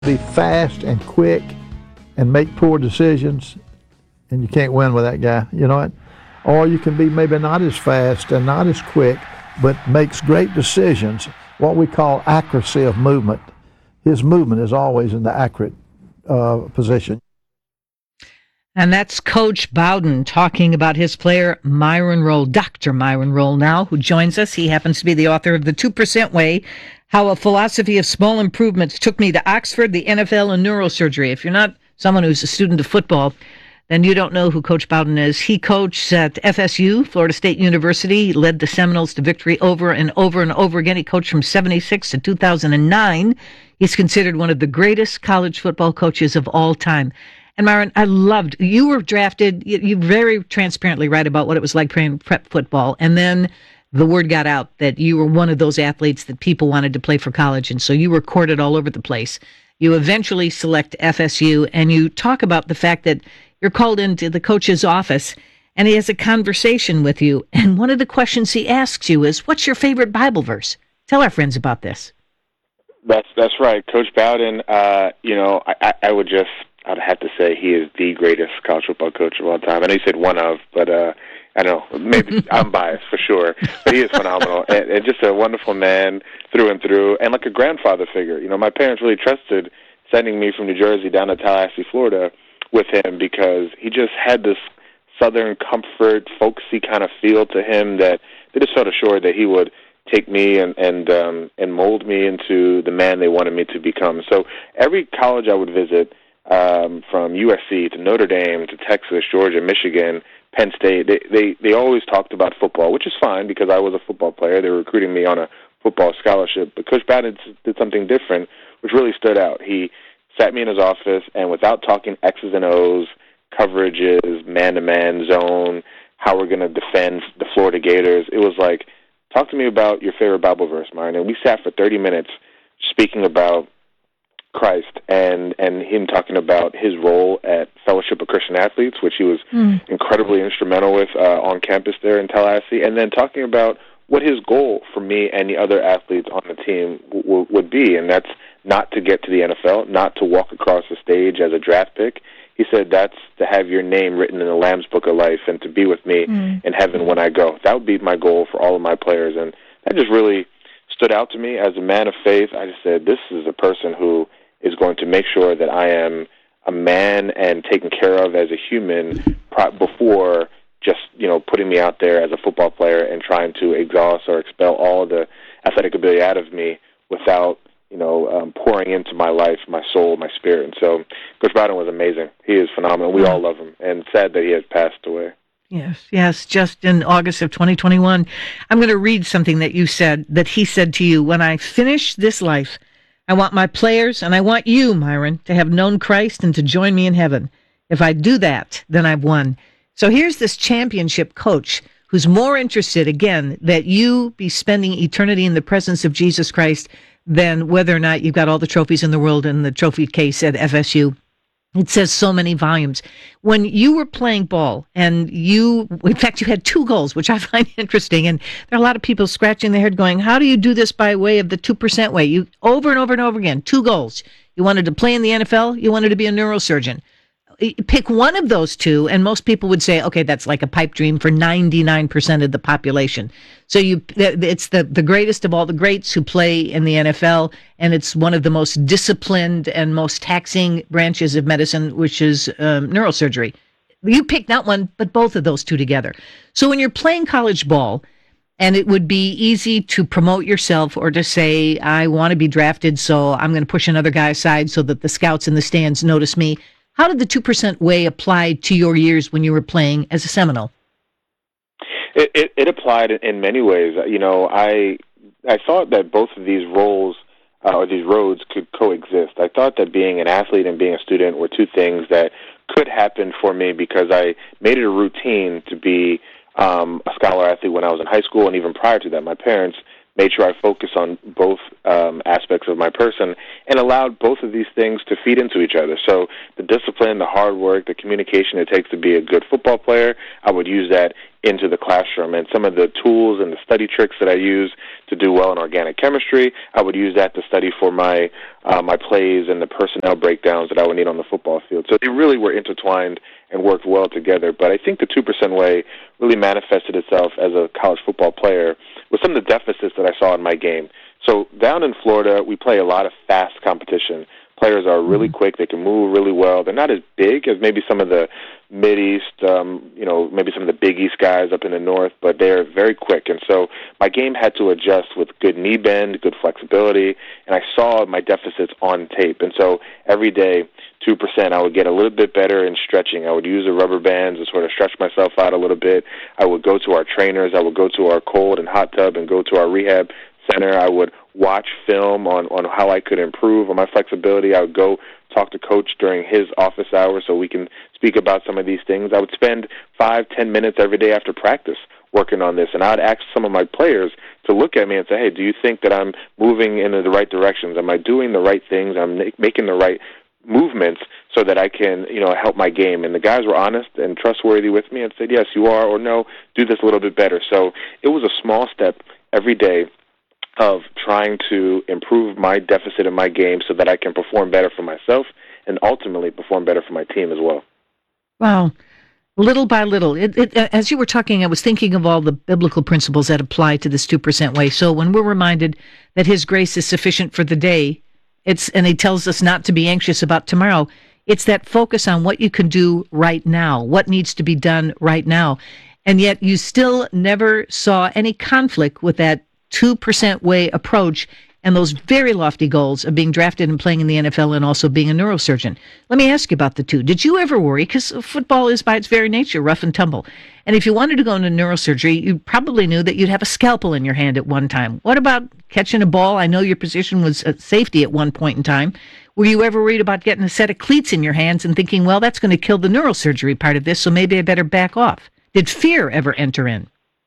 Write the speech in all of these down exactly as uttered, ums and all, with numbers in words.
Be fast and quick and make poor decisions, and you can't win with that guy, you know what? Or you can be maybe not as fast and not as quick, but makes great decisions, what we call accuracy of movement. His movement is always in the accurate uh, position. And that's Coach Bowden talking about his player, Myron Rolle, Doctor Myron Rolle now, who joins us. He happens to be the author of The two percent Way, How a Philosophy of Small Improvements Took Me to Oxford, the N F L, and Neurosurgery. If you're not someone who's a student of football, then you don't know who Coach Bowden is. He coached at F S U, Florida State University. He led the Seminoles to victory over and over and over again. He coached from seventy-six to two thousand nine. He's considered one of the greatest college football coaches of all time. And Myron, I loved, you were drafted, you, you very transparently write about what it was like playing prep football. And then the word got out that you were one of those athletes that people wanted to play for college. And so you were courted all over the place. You eventually select F S U, and you talk about the fact that you're called into the coach's office and he has a conversation with you. And one of the questions he asks you is, what's your favorite Bible verse? Tell our friends about this. That's that's right. Coach Bowden, uh, you know, I, I would just, I'd have to say he is the greatest college football coach of all time. I know you said one of, but uh, I don't know, maybe I'm biased for sure. But he is phenomenal and, and just a wonderful man through and through, and like a grandfather figure. You know, my parents really trusted sending me from New Jersey down to Tallahassee, Florida, with him because he just had this southern comfort, folksy kind of feel to him that they just felt assured that he would take me and and um, and mold me into the man they wanted me to become. So every college I would visit, um, from U S C to Notre Dame to Texas, Georgia, Michigan, Penn State, they, they, they always talked about football, which is fine because I was a football player. They were recruiting me on a football scholarship. But Coach Bowden did something different, which really stood out. He sat me in his office, and without talking X's and O's, coverages, man-to-man zone, how we're going to defend the Florida Gators, it was like, talk to me about your favorite Bible verse, Myron. And we sat for thirty minutes speaking about Christ and, and him talking about his role at Fellowship of Christian Athletes, which he was mm. incredibly instrumental with uh, on campus there in Tallahassee, and then talking about what his goal for me and the other athletes on the team w- w- would be, and that's not to get to the N F L, not to walk across the stage as a draft pick. He said that's to have your name written in the Lamb's Book of Life and to be with me mm. in heaven when I go. That would be my goal for all of my players, and that just really stood out to me as a man of faith. I just said, this is a person who is going to make sure that I am a man and taken care of as a human before just, you know, putting me out there as a football player and trying to exhaust or expel all the athletic ability out of me without, you know, um, pouring into my life, my soul, my spirit. And so Coach Bowden was amazing. He is phenomenal. We all love him, and sad that he has passed away. Yes, yes, just in August of twenty twenty-one. I'm going to read something that you said, that he said to you. When I finish this life, I want my players, and I want you, Myron, to have known Christ and to join me in heaven. If I do that, then I've won. So here's this championship coach who's more interested, again, that you be spending eternity in the presence of Jesus Christ than whether or not you've got all the trophies in the world in the trophy case at F S U. It says so many volumes. When you were playing ball and you, in fact, you had two goals, which I find interesting. And there are a lot of people scratching their head going, how do you do this by way of the two percent way? You over and over and over again, two goals. You wanted to play in the N F L. You wanted to be a neurosurgeon. Pick one of those two, and most people would say, okay, that's like a pipe dream for ninety-nine percent of the population. So you, it's the, the greatest of all the greats who play in the N F L, and it's one of the most disciplined and most taxing branches of medicine, which is um, neurosurgery. You pick not one, but both of those two together. So when you're playing college ball, and it would be easy to promote yourself or to say, I want to be drafted, so I'm going to push another guy aside so that the scouts in the stands notice me. How did the two percent way apply to your years when you were playing as a Seminole? It, it, it applied in many ways. You know, I I thought that both of these roles uh, or these roads could coexist. I thought that being an athlete and being a student were two things that could happen for me because I made it a routine to be um, a scholar athlete when I was in high school, and even prior to that, my parents made sure I focus on both um, aspects of my person and allowed both of these things to feed into each other. So the discipline, the hard work, the communication it takes to be a good football player, I would use that into the classroom. And some of the tools and the study tricks that I use to do well in organic chemistry, I would use that to study for my uh, my plays and the personnel breakdowns that I would need on the football field. So they really were intertwined and worked well together. But I think the two percent way really manifested itself as a college football player with some of the deficits that I saw in my game. So down in Florida, we play a lot of fast competition. Players are really quick. They can move really well. They're not as big as maybe some of the Mid-East, um, you know, maybe some of the Big East guys up in the North, but they're very quick. And so my game had to adjust with good knee bend, good flexibility, and I saw my deficits on tape. And so every day, two percent, I would get a little bit better in stretching. I would use the rubber bands to sort of stretch myself out a little bit. I would go to our trainers. I would go to our cold and hot tub and go to our rehab center. I would watch film on, on how I could improve on my flexibility. I would go talk to Coach during his office hours so we can speak about some of these things. I would spend five, ten minutes every day after practice working on this, and I would ask some of my players to look at me and say, hey, do you think that I'm moving in the right directions? Am I doing the right things? I'm making the right movements so that I can, you know, help my game. And the guys were honest and trustworthy with me and said, yes, you are, or no, do this a little bit better. So it was a small step every day of trying to improve my deficit in my game so that I can perform better for myself and ultimately perform better for my team as well. Wow. Little by little. It, it, as you were talking, I was thinking of all the biblical principles that apply to this two percent way. So when we're reminded that his grace is sufficient for the day, it's and he tells us not to be anxious about tomorrow, it's that focus on what you can do right now, what needs to be done right now. And yet you still never saw any conflict with that two percent way approach and those very lofty goals of being drafted and playing in the N F L and also being a neurosurgeon. Let me ask you about the two. Did you ever worry? Because football is by its very nature rough and tumble. And if you wanted to go into neurosurgery, you probably knew that you'd have a scalpel in your hand at one time. What about catching a ball? I know your position was at safety at one point in time. Were you ever worried about getting a set of cleats in your hands and thinking, well, that's going to kill the neurosurgery part of this, so maybe I better back off? Did fear ever enter in?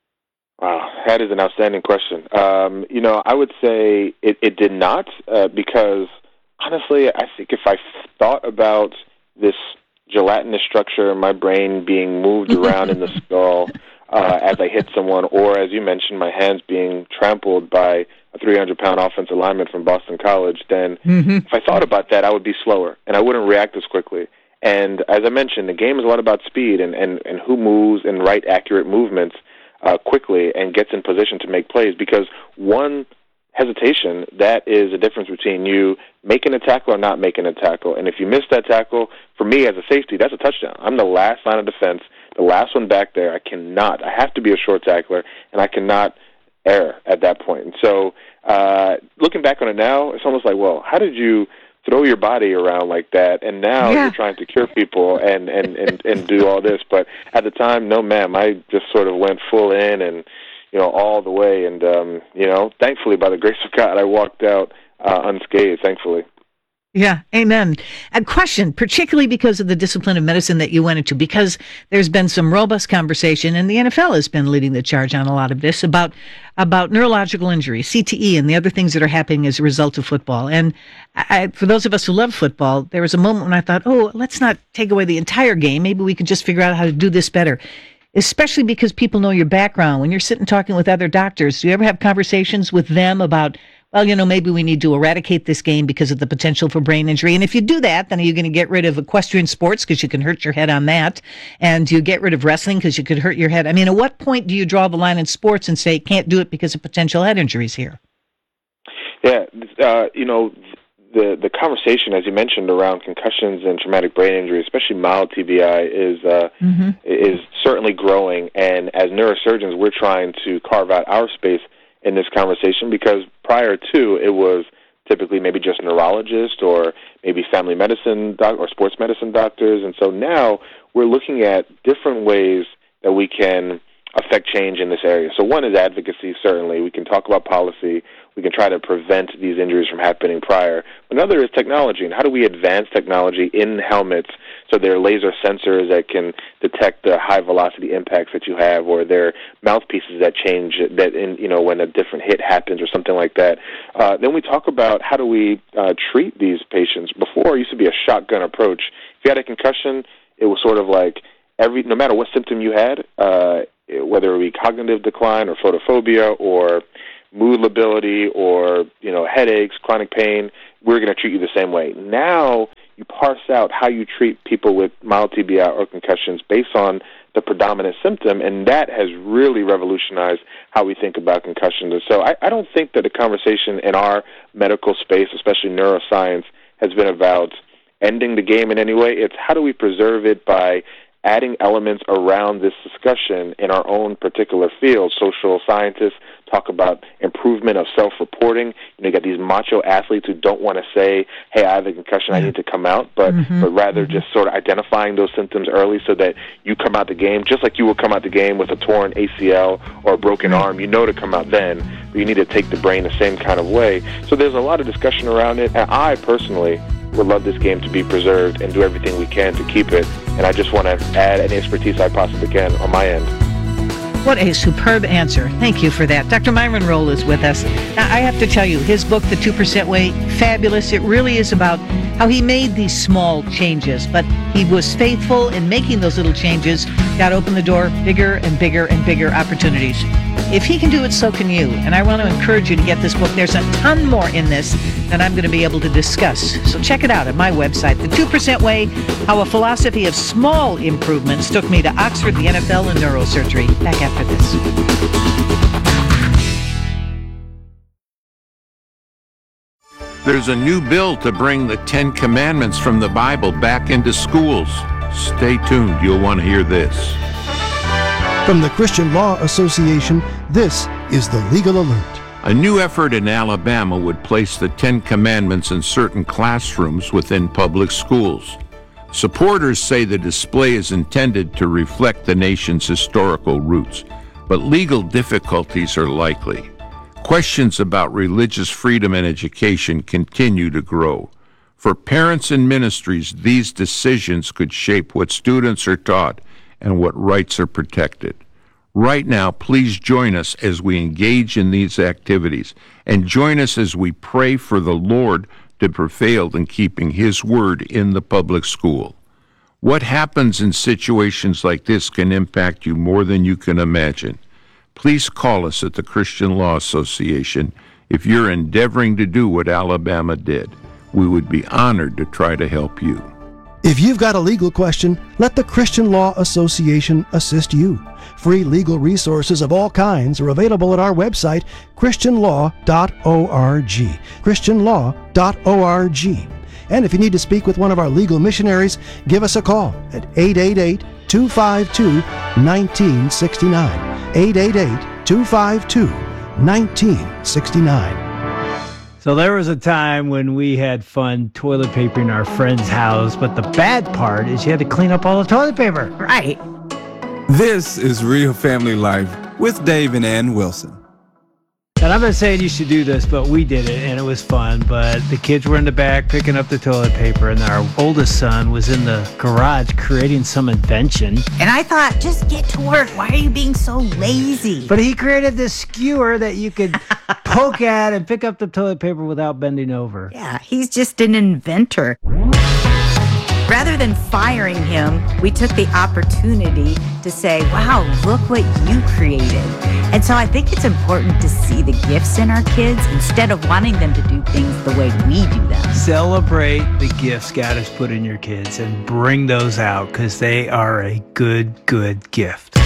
Wow, that is an outstanding question. Um, you know, I would say it, it did not uh, because, honestly, I think if I thought about this gelatinous structure in my brain being moved around in the skull uh, as I hit someone, or, as you mentioned, my hands being trampled by a three hundred pound offensive lineman from Boston College, then mm-hmm. if I thought about that, I would be slower, and I wouldn't react as quickly. And as I mentioned, the game is a lot about speed and, and, and who moves in right, accurate movements Uh, quickly and gets in position to make plays, because one hesitation, that is a difference between you making a tackle or not making a tackle. And if you miss that tackle, for me as a safety, that's a touchdown. I'm the last line of defense, the last one back there. I cannot, I have to be a short tackler, and I cannot err at that point. And so uh, looking back on it now, it's almost like, well, how did you throw your body around like that, and now yeah. you're trying to cure people and, and, and, and do all this. But at the time, no, ma'am, I just sort of went full in and, you know, all the way. And, um, you know, thankfully, by the grace of God, I walked out uh, unscathed, thankfully. Yeah, amen. A question, particularly because of the discipline of medicine that you went into, because there's been some robust conversation, and the N F L has been leading the charge on a lot of this, about about neurological injury, C T E, and the other things that are happening as a result of football. And I, for those of us who love football, there was a moment when I thought, oh, let's not take away the entire game. Maybe we could just figure out how to do this better, especially because people know your background. When you're sitting talking with other doctors, do you ever have conversations with them about, well, you know, maybe we need to eradicate this game because of the potential for brain injury? And if you do that, then are you going to get rid of equestrian sports because you can hurt your head on that? And you get rid of wrestling because you could hurt your head? I mean, at what point do you draw the line in sports and say, can't do it because of potential head injuries here? Yeah, uh, you know, the the conversation, as you mentioned, around concussions and traumatic brain injury, especially mild T B I, is uh, mm-hmm. is certainly growing. And as neurosurgeons, we're trying to carve out our space in this conversation, because prior to, it was typically maybe just neurologists or maybe family medicine doc- or sports medicine doctors. And so now we're looking at different ways that we can affect change in this area. So one is advocacy, certainly. We can talk about policy. We can try to prevent these injuries from happening prior. Another is technology, and how do we advance technology in helmets so there are laser sensors that can detect the high-velocity impacts that you have, or there are mouthpieces that change that, in, you know, when a different hit happens or something like that. Uh, then we talk about how do we uh, treat these patients. Before, it used to be a shotgun approach. If you had a concussion, it was sort of like every no matter what symptom you had, uh, whether it be cognitive decline or photophobia or mood lability or, you know, headaches, chronic pain, we're going to treat you the same way. Now you parse out how you treat people with mild T B I or concussions based on the predominant symptom, and that has really revolutionized how we think about concussions. And so I, I don't think that the conversation in our medical space, especially neuroscience, has been about ending the game in any way. It's how do we preserve it by adding elements around this discussion in our own particular field. Social scientists talk about improvement of self-reporting. You know, you got these macho athletes who don't want to say, hey, I have a concussion, I need to come out, but, Mm-hmm. but rather Mm-hmm. just sort of identifying those symptoms early so that you come out the game, just like you will come out the game with a torn A C L or a broken Right. arm. You know to come out then, but you need to take the brain the same kind of way. So there's a lot of discussion around it, and I personally would love this game to be preserved and do everything we can to keep it. And I just want to add any expertise I possibly can on my end. What a superb answer. Thank you for that. Doctor Myron Rolle is with us. Now, I have to tell you, his book, The two percent Way, fabulous. It really is about how he made these small changes, but he was faithful in making those little changes. God opened the door, bigger and bigger and bigger opportunities. If he can do it, so can you. And I want to encourage you to get this book. There's a ton more in this than I'm going to be able to discuss. So check it out at my website, The two percent Way, How a Philosophy of Small Improvements Took Me to Oxford, the N F L, and Neurosurgery. Back after this. There's a new bill to bring the Ten Commandments from the Bible back into schools. Stay tuned. You'll want to hear this. From the Christian Law Association, this is the Legal Alert. A new effort in Alabama would place the Ten Commandments in certain classrooms within public schools. Supporters say the display is intended to reflect the nation's historical roots, but legal difficulties are likely. Questions about religious freedom and education continue to grow. For parents and ministries, these decisions could shape what students are taught and what rights are protected. Right now, please join us as we engage in these activities, and join us as we pray for the Lord to prevail in keeping His word in the public school. What happens in situations like this can impact you more than you can imagine. Please call us at the Christian Law Association if you're endeavoring to do what Alabama did. We would be honored to try to help you. If you've got a legal question, let the Christian Law Association assist you. Free legal resources of all kinds are available at our website, christian law dot org. christian law dot org. And if you need to speak with one of our legal missionaries, give us a call at eight eight eight, two five two, one nine six nine. eight eight eight, two five two, one nine six nine. So there was a time when we had fun toilet papering our friend's house, but the bad part is you had to clean up all the toilet paper. Right. This is Real Family Life with Dave and Ann Wilson. And I'm not saying you should do this, but we did it, and it was fun. But the kids were in the back picking up the toilet paper, and our oldest son was in the garage creating some invention. And I thought, just get to work. Why are you being so lazy? But he created this skewer that you could poke at and pick up the toilet paper without bending over. Yeah, he's just an inventor. Rather than firing him, we took the opportunity to say, wow, look what you created. And so I think it's important to see the gifts in our kids instead of wanting them to do things the way we do them. Celebrate the gifts God has put in your kids and bring those out because they are a good, good gift.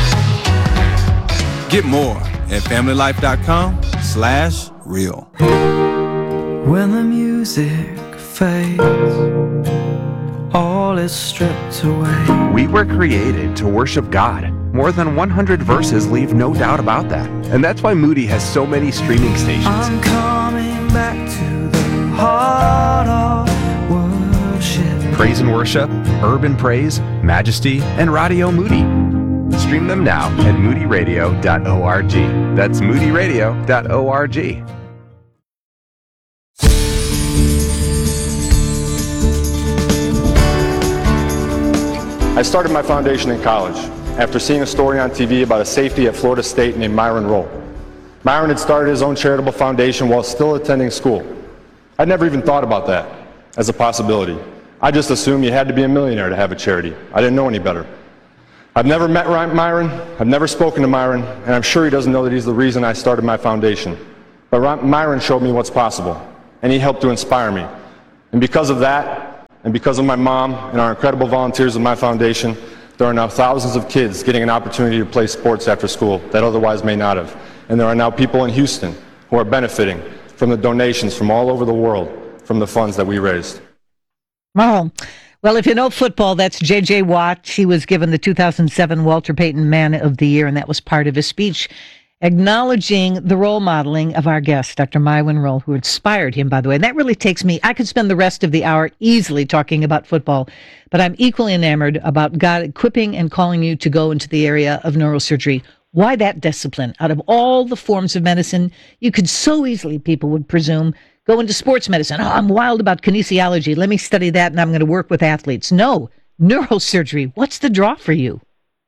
Get more at familylife.com slash real. When the music fades, all is stripped away. We were created to worship God. More than one hundred verses leave no doubt about that. And that's why Moody has so many streaming stations. I'm coming back to the heart of worship. Praise and worship, urban praise, majesty, and Radio Moody. Stream them now at moody radio dot org. That's moody radio dot org. I started my foundation in college after seeing a story on T V about a safety at Florida State named Myron Rolle. Myron had started his own charitable foundation while still attending school. I'd never even thought about that as a possibility. I just assumed you had to be a millionaire to have a charity. I didn't know any better. I've never met Ry- Myron, I've never spoken to Myron, and I'm sure he doesn't know that he's the reason I started my foundation. But Ry- Myron showed me what's possible, and he helped to inspire me. And because of that, and because of my mom and our incredible volunteers of my foundation, there are now thousands of kids getting an opportunity to play sports after school that otherwise may not have. And there are now people in Houston who are benefiting from the donations from all over the world from the funds that we raised. Wow. Well, if you know football, that's J J. Watt. He was given the two thousand seven Walter Payton Man of the Year, and that was part of his speech acknowledging the role modeling of our guest, Doctor Myron Rolle, who inspired him, by the way. And that really takes me, I could spend the rest of the hour easily talking about football, but I'm equally enamored about God equipping and calling you to go into the area of neurosurgery. Why that discipline? Out of all the forms of medicine, you could so easily, people would presume, go into sports medicine. Oh, I'm wild about kinesiology. Let me study that, and I'm going to work with athletes. No, neurosurgery. What's the draw for you?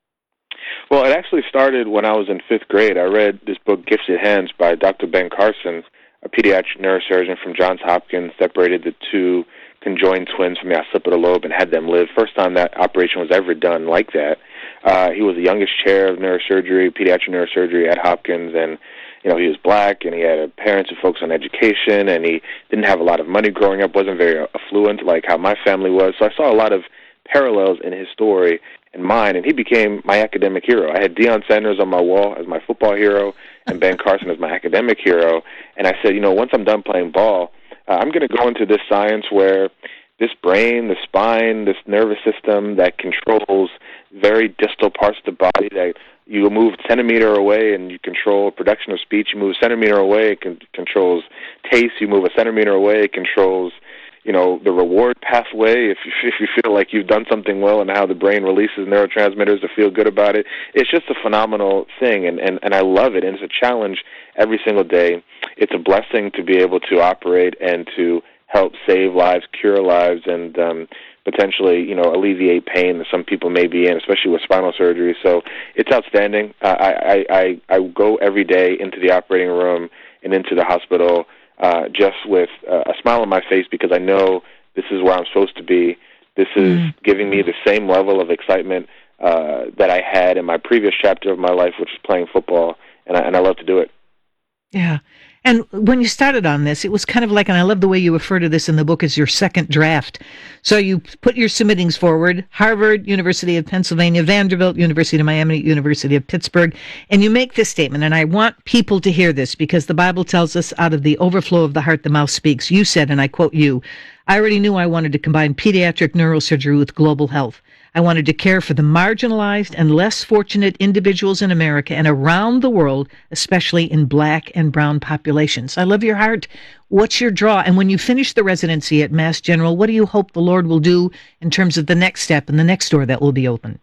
Well, it actually started when I was in fifth grade. I read this book, Gifted Hands, by Doctor Ben Carson, a pediatric neurosurgeon from Johns Hopkins, separated the two conjoined twins from the occipital lobe and had them live. First time that operation was ever done like that. Uh, he was the youngest chair of neurosurgery, pediatric neurosurgery at Hopkins, and you know, he was black, and he had a parents who focused on education, and he didn't have a lot of money growing up, wasn't very affluent like how my family was. So I saw a lot of parallels in his story and mine, and he became my academic hero. I had Deion Sanders on my wall as my football hero and Ben Carson as my academic hero, and I said, you know, once I'm done playing ball, uh, I'm going to go into this science where this brain, the spine, this nervous system that controls very distal parts of the body, that you move a centimeter away and you control production of speech. You move a centimeter away, it con- controls taste. You move a centimeter away, it controls, you know, the reward pathway. If you, if you feel like you've done something well and how the brain releases neurotransmitters to feel good about it. It's just a phenomenal thing, and, and, and I love it. And it's a challenge every single day. It's a blessing to be able to operate and to help save lives, cure lives, and um, potentially, you know, alleviate pain that some people may be in, especially with spinal surgery. So it's outstanding. Uh, I, I, I go every day into the operating room and into the hospital uh, just with uh, a smile on my face because I know this is where I'm supposed to be. This is mm. giving me the same level of excitement uh, that I had in my previous chapter of my life, which was playing football, and I, and I love to do it. Yeah. And when you started on this, it was kind of like, and I love the way you refer to this in the book as your second draft. So you put your submittings forward, Harvard, University of Pennsylvania, Vanderbilt, University of Miami, University of Pittsburgh, and you make this statement, and I want people to hear this because the Bible tells us out of the overflow of the heart, the mouth speaks. You said, and I quote you, I already knew I wanted to combine pediatric neurosurgery with global health. I wanted to care for the marginalized and less fortunate individuals in America and around the world, especially in black and brown populations. I love your heart. What's your draw? And when you finish the residency at Mass General, what do you hope the Lord will do in terms of the next step and the next door that will be open?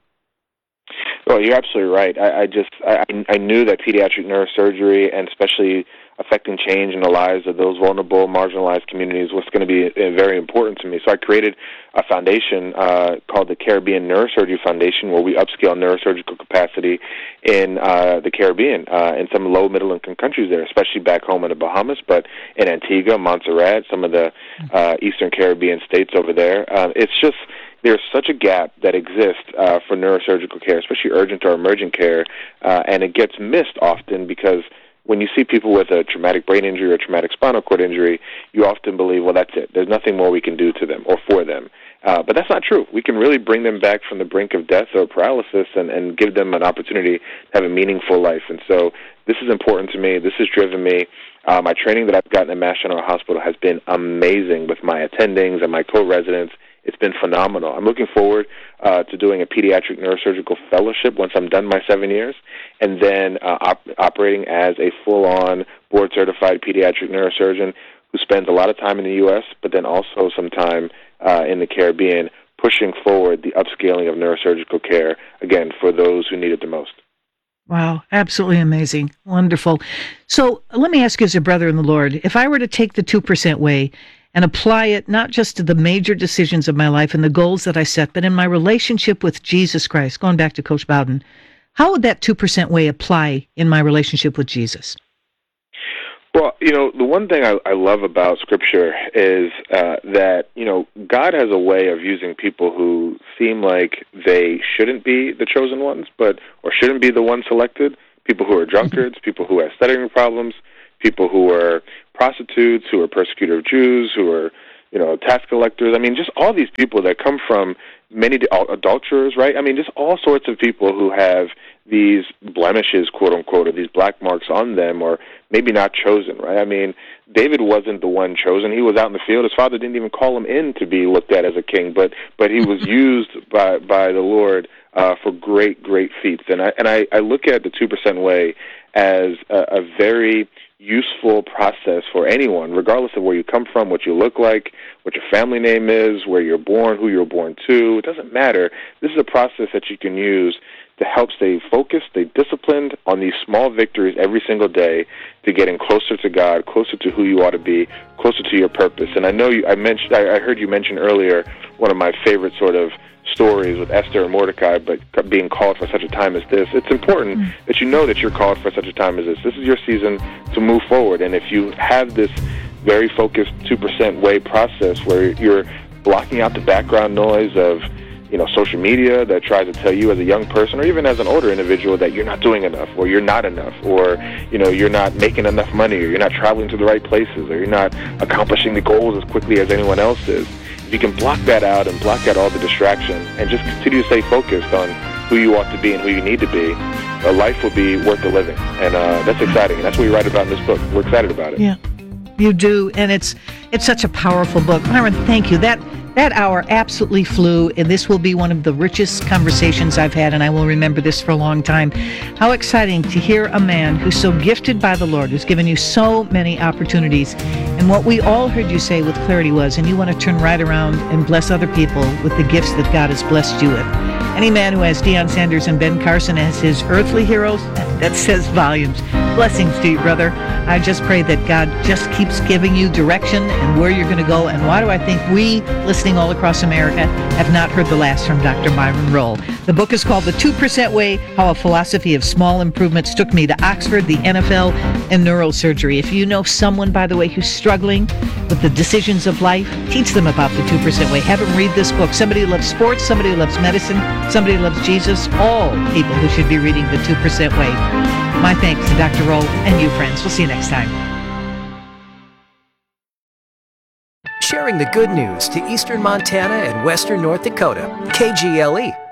Well, you're absolutely right. I, I just I, I knew that pediatric neurosurgery, and especially affecting change in the lives of those vulnerable, marginalized communities, was going to be uh, very important to me. So I created a foundation uh, called the Caribbean Neurosurgery Foundation, where we upscale neurosurgical capacity in uh, the Caribbean, uh, in some low, middle-income countries there, especially back home in the Bahamas, but in Antigua, Montserrat, some of the uh, Eastern Caribbean states over there. Uh, it's just there's such a gap that exists uh, for neurosurgical care, especially urgent or emergent care, uh, and it gets missed often because when you see people with a traumatic brain injury or traumatic spinal cord injury, you often believe, well, that's it. There's nothing more we can do to them or for them. Uh, but that's not true. We can really bring them back from the brink of death or paralysis and, and give them an opportunity to have a meaningful life. And so this is important to me. This has driven me. Uh, my training that I've gotten at Mass General Hospital has been amazing with my attendings and my co-residents. It's been phenomenal. I'm looking forward uh, to doing a pediatric neurosurgical fellowship once I'm done my seven years, and then uh, op- operating as a full-on board-certified pediatric neurosurgeon who spends a lot of time in the U S, but then also some time uh, in the Caribbean, pushing forward the upscaling of neurosurgical care, again, for those who need it the most. Wow, absolutely amazing. Wonderful. So let me ask you as a brother in the Lord, if I were to take the two percent way and apply it not just to the major decisions of my life and the goals that I set, but in my relationship with Jesus Christ, going back to Coach Bowden, how would that two percent way apply in my relationship with Jesus? Well, you know, the one thing I, I love about Scripture is uh, that, you know, God has a way of using people who seem like they shouldn't be the chosen ones, but or shouldn't be the ones selected, people who are drunkards, people who have stuttering problems, people who are prostitutes, who are persecutors of Jews, who are, you know, tax collectors. I mean, just all these people that come from many adulterers, right? I mean, just all sorts of people who have these blemishes, quote unquote, or these black marks on them, or maybe not chosen, right? I mean, David wasn't the one chosen. He was out in the field. His father didn't even call him in to be looked at as a king, but but he was used by by the Lord uh, for great, great feats. And I and I, I look at the two percent way as a, a very useful process for anyone, regardless of where you come from, what you look like, what your family name is, where you're born, who you're born to. It doesn't matter. This is a process that you can use to help stay focused, stay disciplined on these small victories every single day to getting closer to God, closer to who you ought to be, closer to your purpose. And I know you, I mentioned, I, I heard you mention earlier one of my favorite sort of stories with Esther and Mordecai, but being called for such a time as this. It's important mm. that you know that you're called for such a time as this. This is your season to move forward. And if you have this very focused two percent way process where you're blocking out the background noise of, you know, social media that tries to tell you as a young person or even as an older individual that you're not doing enough or you're not enough or, you know, you're not making enough money or you're not traveling to the right places or you're not accomplishing the goals as quickly as anyone else is. If you can block that out and block out all the distraction and just continue to stay focused on who you ought to be and who you need to be, a life will be worth the living. And uh, that's exciting. And that's what we write about in this book. We're excited about it. Yeah, you do. And it's it's such a powerful book. Myron, thank you. That That hour absolutely flew, and this will be one of the richest conversations I've had, and I will remember this for a long time. How exciting to hear a man who's so gifted by the Lord, who's given you so many opportunities. And what we all heard you say with clarity was, and you want to turn right around and bless other people with the gifts that God has blessed you with. Any man who has Deion Sanders and Ben Carson as his earthly heroes, that says volumes. Blessings to you, brother. I just pray that God just keeps giving you direction and where you're going to go. And why do I think we, listening all across America, have not heard the last from Doctor Myron Rolle? The book is called The two percent Way, How a Philosophy of Small Improvements Took Me to Oxford, the N F L, and neurosurgery. If you know someone, by the way, who's struggling with the decisions of life, teach them about The two percent Way. Have them read this book. Somebody who loves sports, somebody who loves medicine, somebody who loves Jesus, all people who should be reading The two percent Way. My thanks to Doctor Rolle and you, friends. We'll see you next time. Sharing the good news to eastern Montana and western North Dakota. K G L E